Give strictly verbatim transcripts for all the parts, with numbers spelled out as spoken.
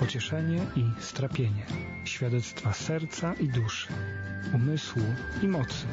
pocieszenie i strapienie, świadectwa serca i duszy, umysłu i mocy.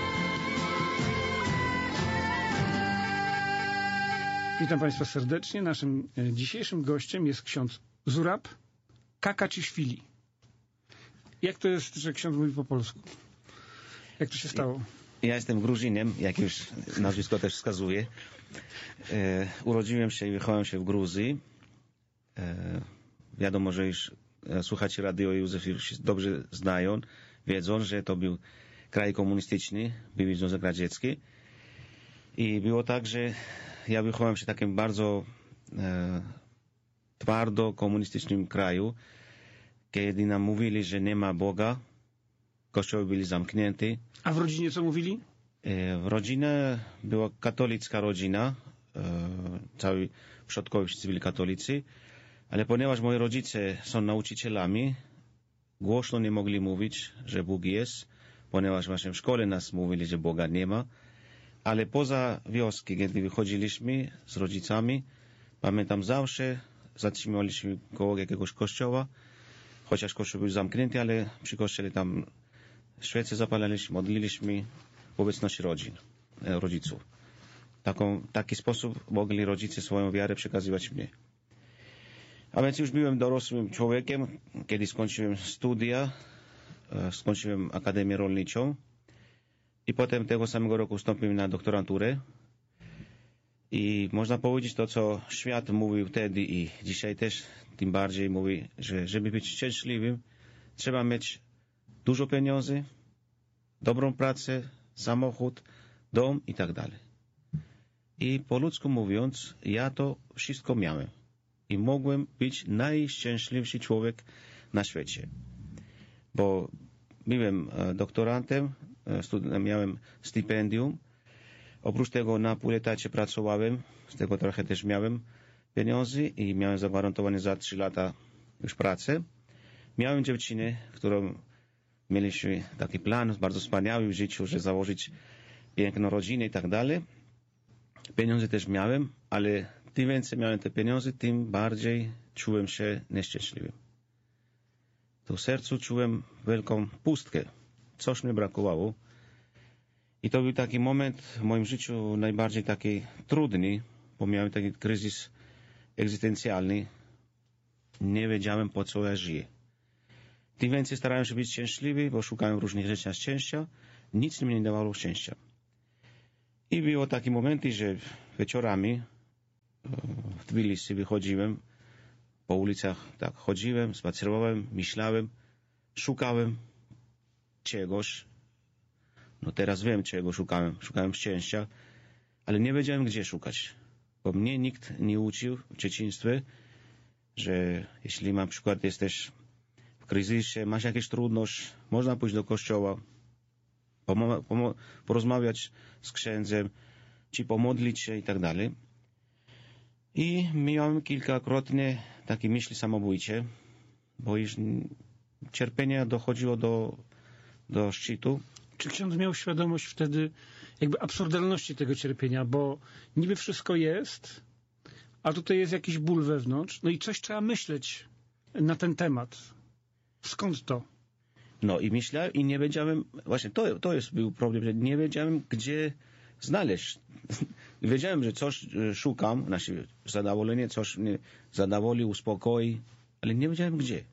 Witam Państwa serdecznie. Naszym dzisiejszym gościem jest ksiądz Zurab Kakaciszwili. Jak to jest, że ksiądz mówi po polsku? Jak to się stało? Ja jestem Gruzinem, jak już nazwisko też wskazuje. E, urodziłem się i wychowałem się w Gruzji. E, wiadomo, że już słuchacze Radio Józef już dobrze znają, wiedzą, że to był kraj komunistyczny, były Związek Radziecki. I było tak, że ja wychowałem się w takim bardzo e, twardo komunistycznym kraju, kiedy nam mówili, że nie ma Boga, kościoły byli zamknięte. A w rodzinie co mówili? E, w rodzinie była katolicka rodzina, e, cały przodkowie wszyscy byli katolicy, ale ponieważ moi rodzice są nauczycielami, głośno nie mogli mówić, że Bóg jest, ponieważ właśnie w szkole nas mówili, że Boga nie ma. Ale poza wioski, kiedy wychodziliśmy z rodzicami, pamiętam zawsze zatrzymywaliśmy koło jakiegoś kościoła, chociaż kościół był zamknięty, ale przy kościele tam świece zapalaliśmy, modliliśmy w obecności rodzin, rodziców. Taką, taki sposób mogli rodzice swoją wiarę przekazywać mnie. A więc już byłem dorosłym człowiekiem, kiedy skończyłem studia, skończyłem Akademię Rolniczą. I potem tego samego roku wstąpiłem na doktoranturę. I można powiedzieć to, co świat mówił wtedy i dzisiaj też tym bardziej mówi, że żeby być szczęśliwym, trzeba mieć dużo pieniędzy, dobrą pracę, samochód, dom i tak dalej. I po ludzku mówiąc, ja to wszystko miałem. I mogłem być najszczęśliwszy człowiek na świecie. Bo byłem doktorantem, miałem stypendium. Oprócz tego na pół etacie pracowałem, z tego trochę też miałem pieniędzy i miałem zagwarantowane za trzy lata już pracę. Miałem dziewczynę, którą mieliśmy taki plan bardzo wspaniały w życiu, że założyć piękną rodzinę i tak dalej. Pieniądze też miałem, ale tym więcej miałem te pieniądze, tym bardziej czułem się nieszczęśliwym. To w sercu czułem wielką pustkę. Coś mi brakowało. I to był taki moment w moim życiu najbardziej taki trudny, bo miałem taki kryzys egzystencjalny. Nie wiedziałem, po co ja żyję. Tym więcej starałem się być szczęśliwy, bo szukałem różnych rzeczy szczęścia. Nic mi nie dawało szczęścia. I było takie momenty, że wieczorami w Tbilisi wychodziłem, po ulicach tak chodziłem, spacerowałem, myślałem, szukałem czegoś. No teraz wiem, czego szukałem. Szukałem szczęścia, ale nie wiedziałem, gdzie szukać. Bo mnie nikt nie uczył w dzieciństwie, że jeśli na przykład jesteś w kryzysie, masz jakieś trudności, można pójść do kościoła, pomo- pomo- porozmawiać z księdzem, czy pomodlić się i tak dalej. I miałem kilkakrotnie takie myśli samobójcze, bo już cierpienie dochodziło do, do szczytu. Czy ksiądz miał świadomość wtedy jakby absurdalności tego cierpienia, bo niby wszystko jest, a tutaj jest jakiś ból wewnątrz, no i coś trzeba myśleć na ten temat. Skąd to? No i myślałem i nie wiedziałem, właśnie to, to jest był problem, że nie wiedziałem, gdzie znaleźć. Wiedziałem, że coś szukam, znaczy zadowolenie, coś mnie zadowoli, uspokoi, ale nie wiedziałem gdzie.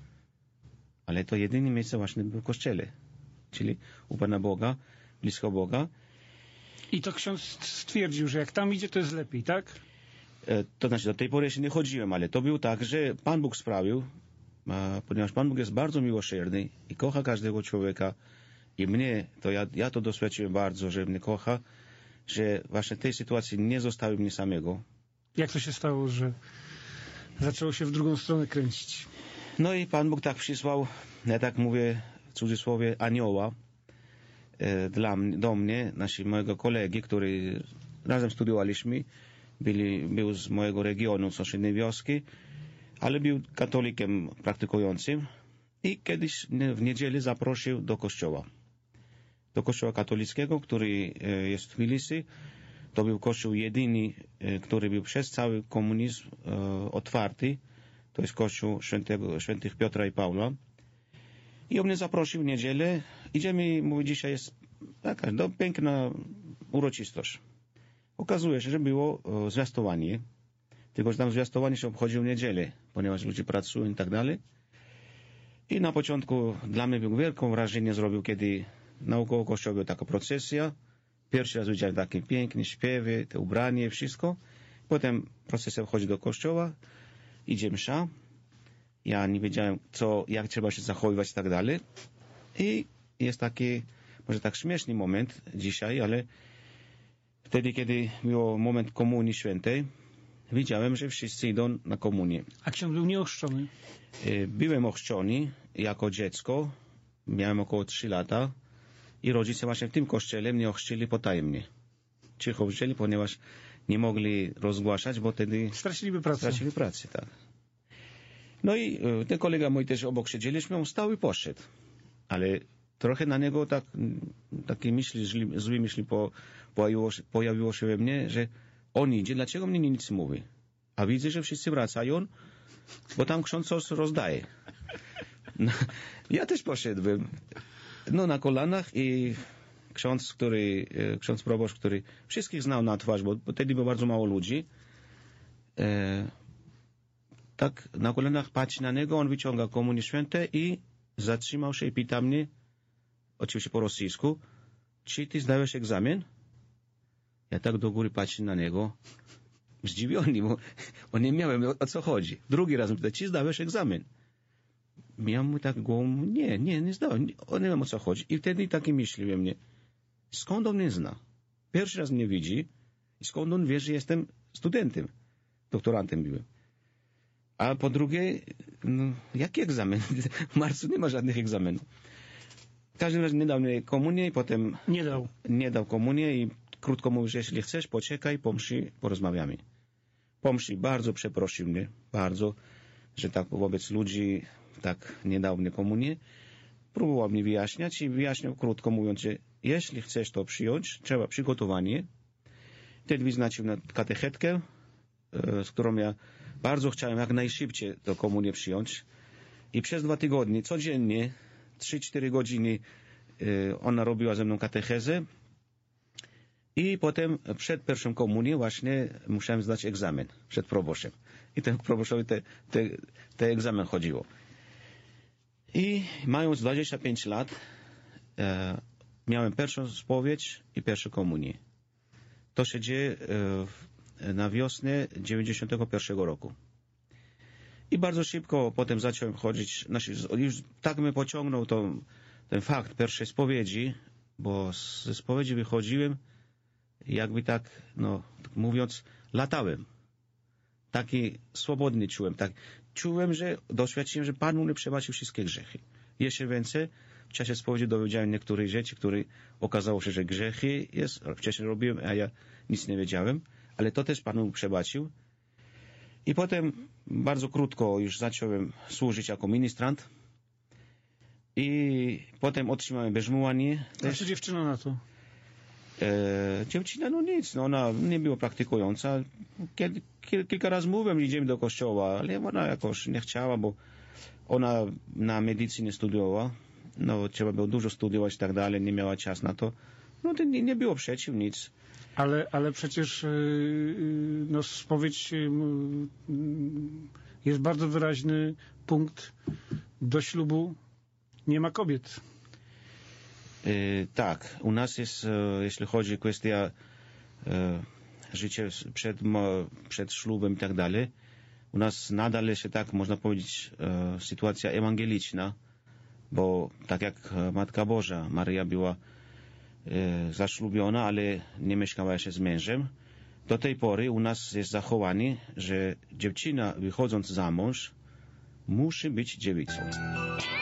Ale to jedyne miejsce właśnie było w kościele, czyli u Pana Boga, blisko Boga. I to ksiądz stwierdził, że jak tam idzie, to jest lepiej, tak? E, to znaczy, do tej pory jeszcze nie chodziłem, ale to było tak, że Pan Bóg sprawił, a, ponieważ Pan Bóg jest bardzo miłosierny i kocha każdego człowieka i mnie, to ja, ja to doświadczyłem bardzo, że mnie kocha, że właśnie w tej sytuacji nie zostawił mnie samego. Jak to się stało, że zaczęło się w drugą stronę kręcić? No i Pan Bóg tak przysłał, ja tak mówię w cudzysłowie, anioła e, dla mnie, do mnie, nasi, mojego kolegi, który razem studiowaliśmy, byli, był z mojego regionu, z sąsiedniej wioski, ale był katolikiem praktykującym i kiedyś w niedzielę zaprosił do kościoła. Do kościoła katolickiego, który jest w Tbilisi. To był kościół jedyny, który był przez cały komunizm otwarty to jest kościół świętego, świętych Piotra i Paula. I on mnie zaprosił w niedzielę. Idziemy, mówi, dzisiaj jest taka no, piękna uroczystość. Okazuje się, że było o, zwiastowanie. Tylko, że tam zwiastowanie się obchodziło w niedzielę, ponieważ ludzie pracują i tak dalej. I na początku dla mnie było wielką wrażenie zrobił, kiedy naokoło kościoła była taka procesja. Pierwszy raz widziałem takie piękne śpiewy, te ubranie, wszystko. Potem procesja wchodzi do kościoła, idzie msza. Ja nie wiedziałem, co, jak trzeba się zachowywać i tak dalej. I jest taki, może tak śmieszny moment dzisiaj, ale wtedy, kiedy był moment Komunii Świętej, widziałem, że wszyscy idą na komunię. A ksiądz był nieochrzczony? Byłem ochrzczony jako dziecko, miałem około trzy lata i rodzice właśnie w tym kościele mnie ochrzcili potajemnie. Cicho wzięli, ponieważ nie mogli rozgłaszać, bo wtedy straciliby pracę. Stracili pracę, tak. No i ten kolega mój też obok siedzieliśmy, on stał i poszedł. Ale trochę na niego tak, takie myśli, złe myśli po, pojawiło, pojawiło się we mnie, że on idzie, dlaczego mnie nic mówi? A widzę, że wszyscy wracają, bo tam ksiądz coś rozdaje. No, ja też poszedłem. No na kolanach i ksiądz, który, ksiądz proboszcz, który wszystkich znał na twarz, bo wtedy było bardzo mało ludzi, e, tak na kolanach patrzy na niego, on wyciąga Komunię Świętą i zatrzymał się i pyta mnie, oczywiście po rosyjsku, czy ty zdałeś egzamin? Ja tak do góry patrzę na niego, zdziwiony, bo on nie miałem o, o co chodzi. Drugi raz pyta, czy zdałeś egzamin? Ja mu tak głową, nie, nie, nie zdałem, on nie wiem o co chodzi. I wtedy takie myśli we mnie, skąd on mnie zna? Pierwszy raz mnie widzi i skąd on wie, że jestem studentem, doktorantem byłem. A po drugie, no, jaki egzamin? W marcu nie ma żadnych egzaminów. W każdym razie nie dał mi komunię i potem... Nie dał. Nie dał komunię i krótko mówił, że jeśli chcesz, poczekaj, po mszy porozmawiamy. Po mszy bardzo przeprosił mnie, bardzo, że tak wobec ludzi tak nie dał mnie komunię. Próbował mnie wyjaśniać i wyjaśniał krótko mówiąc, że jeśli chcesz to przyjąć, trzeba przygotowanie. Wtedy wyznaczył na katechetkę, z którą ja bardzo chciałem jak najszybciej tę komunię przyjąć. I przez dwa tygodnie, codziennie, trzy cztery godziny ona robiła ze mną katechezę. I potem przed pierwszą komunią właśnie musiałem zdać egzamin przed proboszczem. I ten proboszczowi te, te, te egzamin chodziło. I mając dwadzieścia pięć lat e, miałem pierwszą spowiedź i pierwszą komunię. To się dzieje e, na wiosnę dziewięćdziesiątego pierwszego roku. I bardzo szybko potem zacząłem chodzić, znaczy, już tak mnie pociągnął to, ten fakt pierwszej spowiedzi, bo ze spowiedzi wychodziłem jakby tak, no, tak mówiąc, latałem. Taki swobodny czułem. Tak. Czułem, że doświadczyłem, że Pan mnie przebaczył wszystkie grzechy. Jeszcze więcej, w czasie spowiedzi dowiedziałem niektórych rzeczy, które okazało się, że grzechy jest, wcześniej robiłem, a ja nic nie wiedziałem, ale to też Pan mi przebaczył. I potem bardzo krótko już zacząłem służyć jako ministrant i potem otrzymałem bierzmowanie. A co dziewczyna na to? E, dziewczyna, no nic, no ona nie była praktykująca. Kiel, kil, kilka razy mówiłem, że idziemy do kościoła, ale ona jakoś nie chciała, bo ona na medycynie studiowała. No, trzeba było dużo studiować i tak dalej, nie miała czas na to. No, to nie, nie było przeciw, nic. Ale, ale przecież no, spowiedź jest bardzo wyraźny punkt do ślubu. Nie ma kobiet. E, tak, u nas jest, e, jeśli chodzi o kwestię e, życia przed, mo, przed ślubem i tak dalej, u nas nadal jest, tak można powiedzieć, e, sytuacja ewangeliczna, bo tak jak Matka Boża, Maryja była e, zaślubiona, ale nie mieszkała jeszcze z mężem, do tej pory u nas jest zachowanie, że dziewczyna wychodząc za mąż musi być dziewicą.